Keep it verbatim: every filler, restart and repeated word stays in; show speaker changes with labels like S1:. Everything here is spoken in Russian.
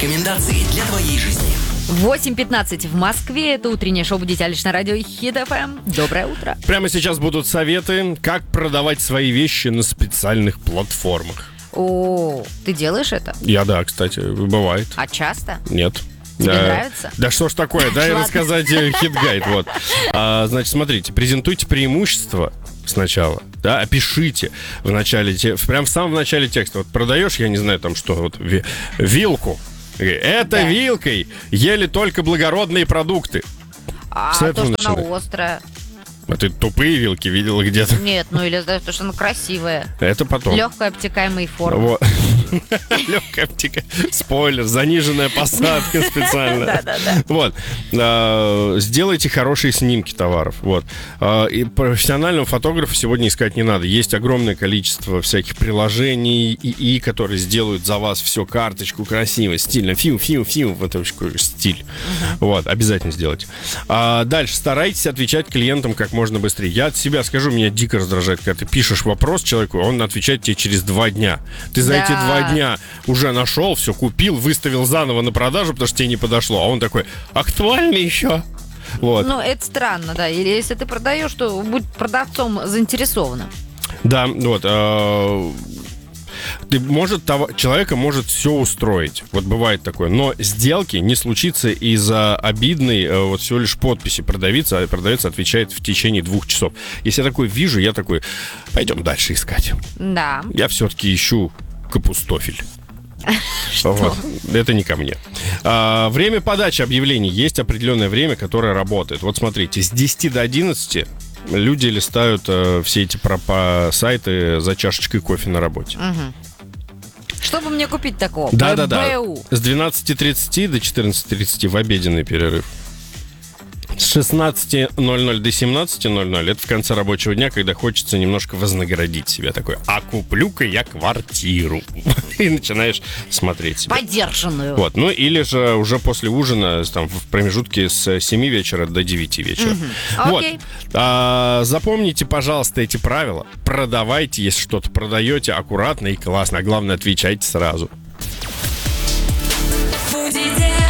S1: Рекомендации для твоей жизни.
S2: восемь пятнадцать в Москве. Это утреннее шоу «Будите Алиш» на радио Хит эф эм. Доброе утро.
S3: Прямо сейчас будут советы, как продавать свои вещи на специальных платформах.
S2: О, ты делаешь это?
S3: Я, да, кстати, бывает.
S2: А часто?
S3: Нет.
S2: Тебе
S3: Да.
S2: нравится?
S3: Да что ж такое, дай
S2: Ладно.
S3: рассказать хит-гайд. Вот. А, значит, смотрите, презентуйте преимущества сначала, да, опишите в начале, те- прям в самом начале текста. Вот продаешь, я не знаю, там что, вот ви- вилку. Это
S2: Да.
S3: вилкой ели только благородные продукты.
S2: А
S3: С
S2: то,
S3: этого
S2: что она
S3: начинай.
S2: острая?
S3: А ты тупые вилки видела где-то?
S2: Нет, ну или да, то, что она красивая.
S3: Это потом.
S2: Легкая, обтекаемая форма.
S3: Вот. Легкая птика. Спойлер, заниженная посадка специально.
S2: Да-да-да.
S3: Вот. А, Сделайте хорошие снимки товаров. Вот. А, И профессионального фотографа сегодня искать не надо. Есть огромное количество всяких приложений ИИ, которые сделают за вас все, карточку красиво, стильно. Фиу, фиу, фиу. Вот это такой стиль. Вот. Обязательно сделайте. А дальше. Старайтесь отвечать клиентам как можно быстрее. Я от себя скажу, меня дико раздражает, когда ты пишешь вопрос человеку, он отвечает тебе через два дня. Ты за
S2: Да.
S3: эти два дня уже нашел, все купил, выставил заново на продажу, потому что тебе не подошло. А он такой, актуально еще. Вот.
S2: Ну, это странно, да. Или если ты продаешь, то будь продавцом заинтересованным.
S3: Да, вот. э, Ты, может, того- человека может все устроить. Вот бывает такое. Но сделки не случится из-за обидной э, вот всего лишь подписи продавца, а продавец отвечает в течение двух часов. Если я такой вижу, я такой, пойдем дальше искать.
S2: Да.
S3: Я все-таки ищу капустофель. Вот. Это не ко мне. А, время подачи объявлений. Есть определенное время, которое работает. Вот смотрите, с десяти до одиннадцати люди листают э, все эти пропа- сайты за чашечкой кофе на работе.
S2: Что бы мне купить такого?
S3: Да-да-да.
S2: БУ.
S3: С двенадцати тридцати до четырнадцати тридцати в обеденный перерыв. С шестнадцати ноль-ноль до семнадцати ноль-ноль это в конце рабочего дня, когда хочется немножко вознаградить себя. Такой, а куплю-ка я квартиру. И начинаешь смотреть себя.
S2: Подержанную.
S3: Вот, ну или же уже после ужина, там, в промежутке с семи вечера до девяти вечера. Вот.
S2: Окей.
S3: А, запомните, пожалуйста, эти правила. Продавайте, если что-то продаете, аккуратно и классно. А главное, отвечайте сразу.
S4: Будете